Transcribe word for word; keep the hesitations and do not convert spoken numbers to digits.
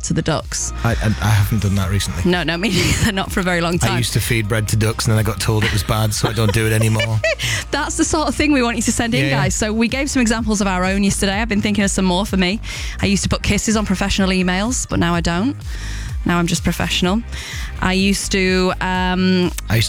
to the ducks. I, I, I haven't done that recently. No, no, me neither. Not for a very long time. I used to feed bread to ducks and then I got told it was bad, so I don't do it anymore. That's the sort of thing we want you to send in, Yeah, yeah. guys. So we gave some examples of our own yesterday. I've been thinking of some more for me. I used to put kisses on professional emails, but now I don't. Now I'm just professional. I used to... Um, I used